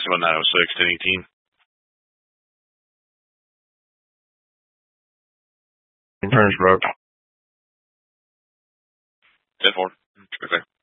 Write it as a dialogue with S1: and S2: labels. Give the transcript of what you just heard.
S1: asking about 906, 1018.
S2: Turns broke.
S1: 10-4. Okay.